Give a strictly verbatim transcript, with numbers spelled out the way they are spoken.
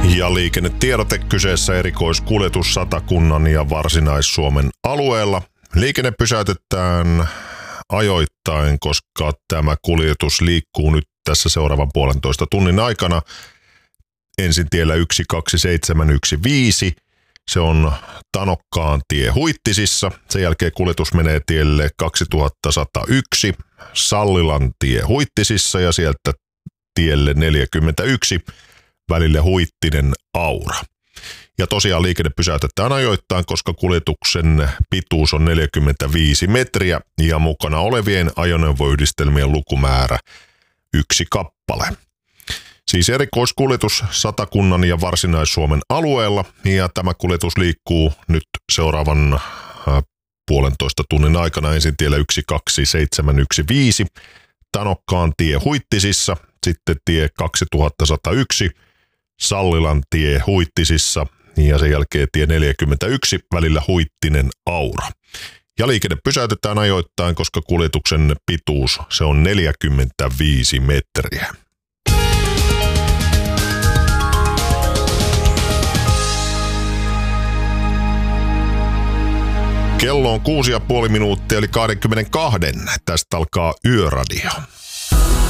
Ja liikennetiedote kyseessä erikoiskuljetus Satakunnan ja Varsinais-Suomen alueella. Liikenne pysäytetään ajoittain, koska tämä kuljetus liikkuu nyt tässä seuraavan puolentoista tunnin aikana. Ensin tiellä yksi kaksi seitsemän yksi viisi. Se on Tanokkaan tie Huittisissa. Sen jälkeen kuljetus menee tielle kaksituhattasata yksi Sallilan tie Huittisissa ja sieltä tielle neljäkymmentäyksi välille Huittinen Aura. Ja tosiaan liikenne pysäytetään ajoittain, koska kuljetuksen pituus on neljäkymmentäviisi metriä ja mukana olevien ajoneuvoyhdistelmien lukumäärä yksi kappale. Siis erikoiskuljetus Satakunnan ja Varsinais-Suomen alueella, ja tämä kuljetus liikkuu nyt seuraavan äh, puolentoista tunnin aikana ensin tiellä yksi kaksi seitsemän yksi viisi, Tanokkaan tie Huittisissa, sitten tie kaksituhattasata yksi, Sallilan tie Huittisissa ja sen jälkeen tie neljäkymmentäyksi välillä Huittinen Aura. Ja liikenne pysäytetään ajoittain, koska kuljetuksen pituus se on neljäkymmentäviisi metriä. Kello on kuusi ja puoli minuuttia eli kaksikymmentäkaksi. Tästä alkaa Yöradio.